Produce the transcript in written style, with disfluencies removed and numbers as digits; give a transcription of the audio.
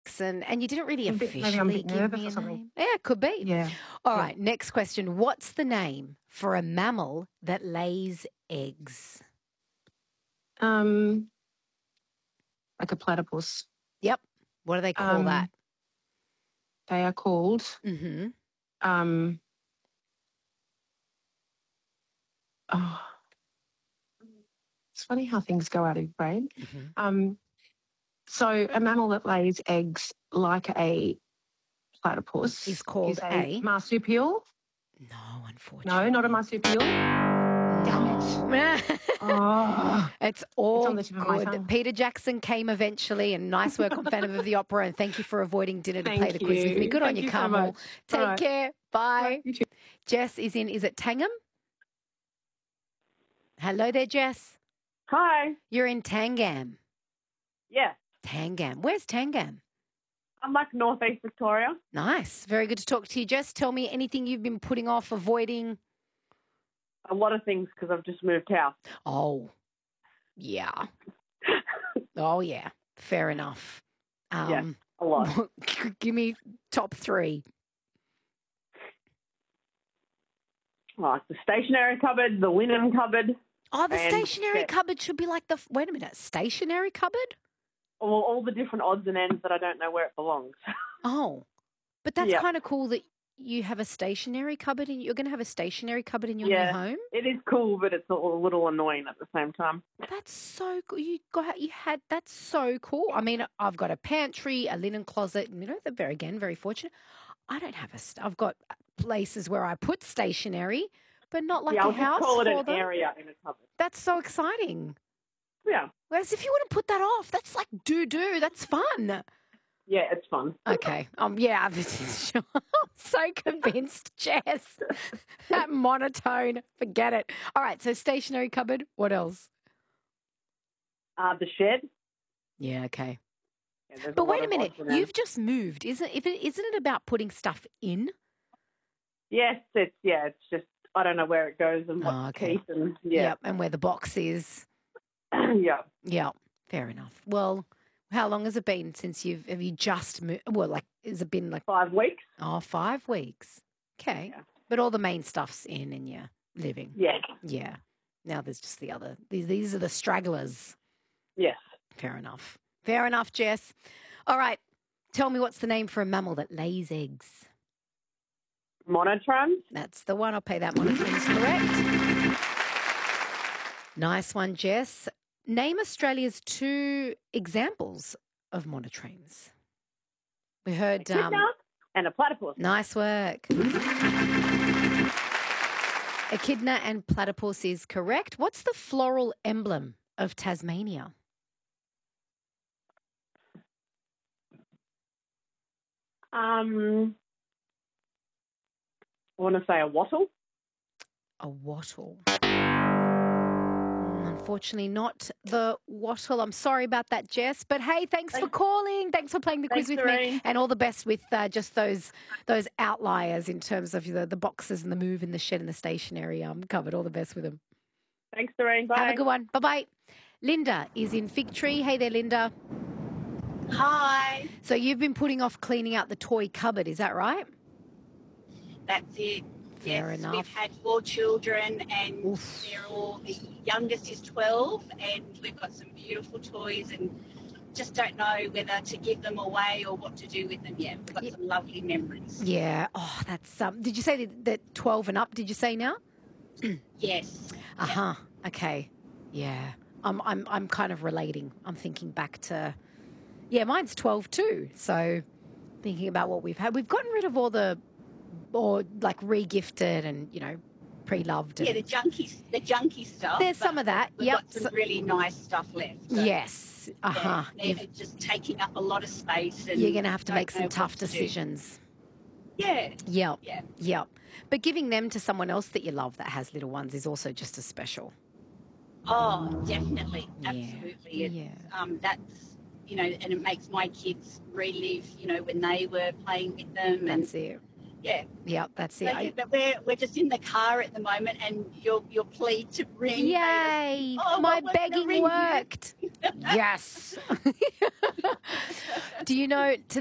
And you didn't really Maybe I'm a officially bit give nervous me or a something. name. Yeah, it could be. Yeah. All Yeah. right, next question. What's the name for a mammal that lays eggs? Um, like a platypus. Yep. What do they call that? They are called. Mm-hmm. Um, oh, it's funny how things go out of your brain. Mm-hmm. So a mammal that lays eggs like a platypus Is called is a a... marsupial. No, No, not a unfortunately. marsupial. Damn it. No. Oh, It's it's on all the tip of my good. tongue. Peter Jackson came eventually, and nice work on Phantom of the Opera, and thank you for avoiding dinner to play the Thank quiz with me. you. Good on Thank you, you so Carmel. much. All Take right. care. Bye. Bye. You too. Jess is in. Is it Tangham? Hello there, Jess. Hi. You're in Tangam. Yeah. Tangam. Where's Tangam? I'm like northeast Victoria. Nice. Very good to talk to you, Jess. Tell me anything you've been putting off, avoiding. A lot of things because I've just moved house. Oh, yeah. Oh, yeah. Fair enough. Yeah, a lot. Give me top 3. Like the stationery cupboard, the linen cupboard. Oh, the and stationery cupboard should be like the... Wait a minute. Stationery cupboard? all the different odds and ends that I don't know where it belongs. Oh, but that's Yep. kind of cool that you have a stationery cupboard and you're going to have a stationery cupboard in your new Yeah. home. It is cool, but it's a little annoying at the same time. That's so cool. That's so cool. I mean, I've got a pantry, a linen closet, and very fortunate. I don't have I've got places where I put stationery, but not like Yeah, a I'll house just call it for an them. area in a cupboard. That's so exciting. Yeah. Whereas if you want to put that off, that's like do. That's fun. Yeah, it's fun. Okay. Yeah, I'm so convinced, Jess. That monotone, forget it. All right, so stationery cupboard. What else? The shed. Yeah, okay. Yeah, there's But lot wait a of minute, odds and ends. you've just moved. Isn't it about putting stuff in? Yes, it's just I don't know where it goes and what to keep and Yep, and where the box is. yeah. Yep, fair enough. Well, how long has it been since have you just moved? Well, like, has it been like 5 weeks? Oh, 5 weeks. Okay. Yeah. But all the main stuff's in and you're living. Yeah. Yeah. Now there's just the other. These are the stragglers. Yes. Fair enough. Fair enough, Jess. All right. Tell me what's the name for a mammal that lays eggs? Monotron. That's the one. I'll pay that. Monotron's correct. Nice one, Jess. Name Australia's 2 examples of monotremes. We heard... Echidna and a platypus. Nice work. Echidna and platypus is correct. What's the floral emblem of Tasmania? I want to say a wattle. A wattle. Unfortunately, not the wattle. I'm sorry about that, Jess. But hey, thanks for calling. Thanks for playing the quiz with me, and all the best with just those outliers in terms of the boxes and the move in the shed and the stationery cupboard. All the best with them. Thanks, Doreen. Bye. Have a good one. Bye bye. Linda is in Fig Tree. Hey there, Linda. Hi. So you've been putting off cleaning out the toy cupboard, is that right? That's it. Fair enough. We've had 4 children and they're all, the youngest is 12 and we've got some beautiful toys and just don't know whether to give them away or what to do with them yet. We've got some lovely memories. Yeah. Oh, that's did you say that 12 and up, did you say now? Yes. Uh-huh. Okay. Yeah. I'm kind of relating. I'm thinking back to mine's 12 too. So thinking about what we've had. We've gotten rid of or like re-gifted and, pre-loved. Yeah, the junky stuff. There's some of that. We've got some really nice stuff left. So, yes. Uh-huh. Yeah, they're just taking up a lot of space. And you're going to have to make some tough decisions. Yeah. Yep. Yeah. Yep. But giving them to someone else that you love that has little ones is also just as special. Oh, definitely. Absolutely. Yeah. That's, and it makes my kids relive, when they were playing with them. That's it. Yeah. Yeah, that's it. So, but we're just in the car at the moment, and your plea to ring made Yay! us, oh, My well, we're gonna begging ring you. worked. Yes. Do you know, to